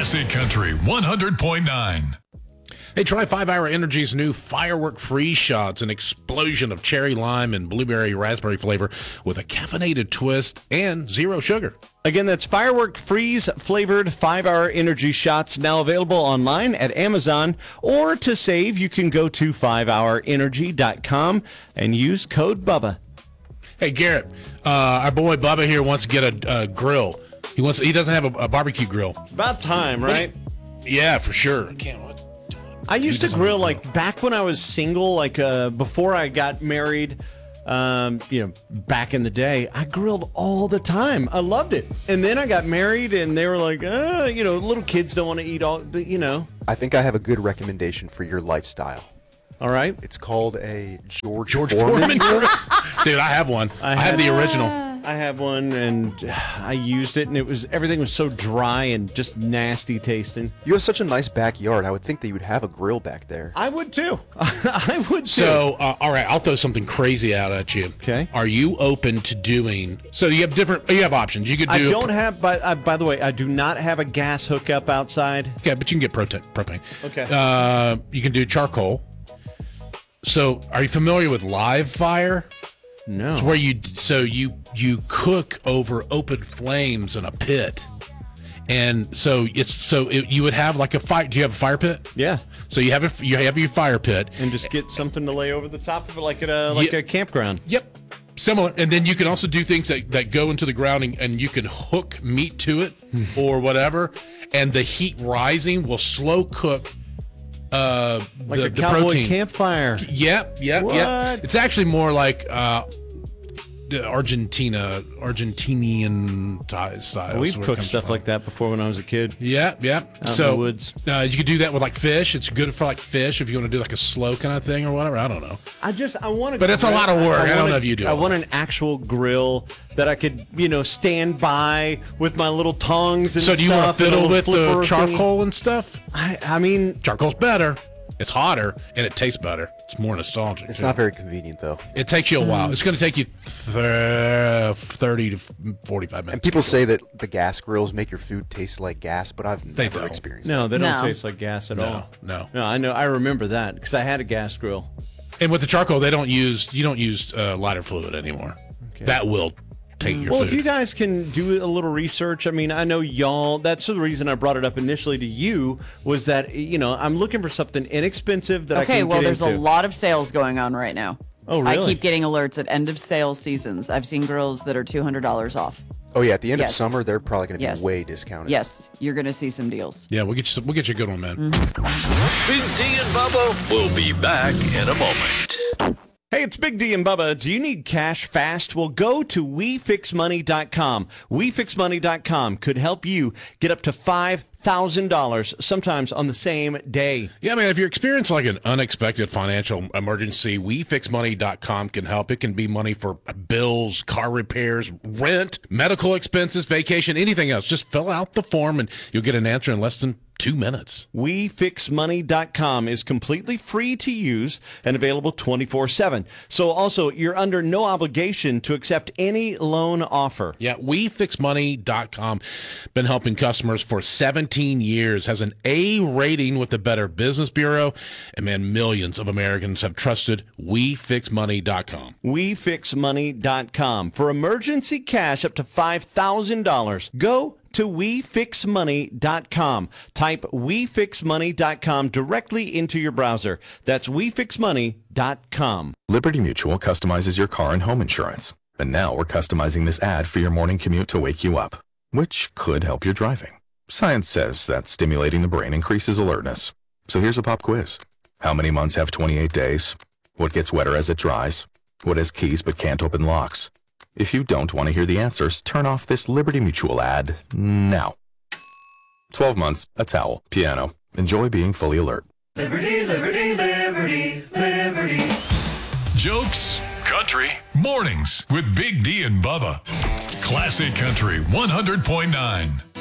Classic Country 100.9. Hey, try 5 Hour Energy's new Firework Freeze Shots, an explosion of cherry lime and blueberry raspberry flavor with a caffeinated twist and zero sugar. Again, that's Firework Freeze flavored 5 Hour Energy Shots, now available online at Amazon. Or to save, you can go to 5hourenergy.com and use code BUBBA. Hey, Garrett, our boy Bubba here wants to get a grill. He doesn't have a barbecue grill. It's about time, right? Yeah, for sure. I used to grill like back when I was single, like before I got married. Back in the day, I grilled all the time. I loved it. And then I got married, and they were like, little kids don't want to eat all the. I think I have a good recommendation for your lifestyle. All right. It's called a George Foreman grill. Dude, I have one. I have the original. I have one, and I used it, and everything was so dry and just nasty tasting. You have such a nice backyard. I would think that you would have a grill back there. I would too. I would too. So, all right, I'll throw something crazy out at you. Okay. Are you open to doing? So you have options. You could do. I don't have. By the way, I do not have a gas hookup outside. Okay, but you can get propane. Okay. You can do charcoal. So, are you familiar with live fire? No. It's where you cook over open flames in a pit, and you would have like a fire. Do you have a fire pit? Yeah. So you have your fire pit, and just get something to lay over the top of it, like at a campground. Yep. Similar, and then you can also do things that go into the ground, and you can hook meat to it or whatever, and the heat rising will slow cook. Like the a cowboy protein. Campfire. Yep. It's actually more like the Argentinian style. We've cooked stuff like that before when I was a kid. Yeah. Out in the woods. You could do that with like fish. It's good for like fish if you want to do like a slow kind of thing or whatever. I don't know. I want to. But it's a lot of work. I don't know if you do. I want an actual grill that I could, stand by with my little tongs and stuff. So do you want to fiddle with the charcoal and stuff? I mean, charcoal's better. It's hotter and it tastes better. It's more nostalgic. It's not very convenient, though. It takes you a while. It's going to take you 30 to 45 minutes. And people say that the gas grills make your food taste like gas, but I've never experienced that. No, they don't taste like gas at all. No. I know. I remember that because I had a gas grill. And with the charcoal, you don't use lighter fluid anymore. Okay. That will take your food. Well, if you guys can do a little research, I mean, I know y'all, that's the reason I brought it up initially to you, was that, I'm looking for something inexpensive that I can get into. Okay, well, there's a lot of sales going on right now. Oh, really? I keep getting alerts at end of sales seasons. I've seen grills that are $200 off. Oh, yeah, at the end of summer, they're probably going to be way discounted. Yes, you're going to see some deals. Yeah, we'll get you a good one, man. Big D and Bubba will be back in a moment. Hey, it's Big D and Bubba. Do you need cash fast? Well, go to WeFixMoney.com. WeFixMoney.com could help you get up to $5,000 sometimes on the same day. Yeah, man, if you're experiencing like an unexpected financial emergency, WeFixMoney.com can help. It can be money for bills, car repairs, rent, medical expenses, vacation, anything else. Just fill out the form and you'll get an answer in less than 2 minutes. WeFixMoney.com is completely free to use and available 24/7. So also, you're under no obligation to accept any loan offer. Yeah, WeFixMoney.com. Been helping customers for 17 years. Has an A rating with the Better Business Bureau. And man, millions of Americans have trusted WeFixMoney.com. WeFixMoney.com. For emergency cash up to $5,000. Go to WeFixMoney.com. Type WeFixMoney.com directly into your browser. That's WeFixMoney.com. Liberty Mutual customizes your car and home insurance. And now we're customizing this ad for your morning commute to wake you up, which could help your driving. Science says that stimulating the brain increases alertness. So here's a pop quiz. How many months have 28 days? What gets wetter as it dries? What has keys but can't open locks? If you don't want to hear the answers, turn off this Liberty Mutual ad now. 12 months, a towel, piano. Enjoy being fully alert. Liberty, liberty, liberty, liberty. Jokes, country, mornings with Big D and Bubba. Classic Country 100.9.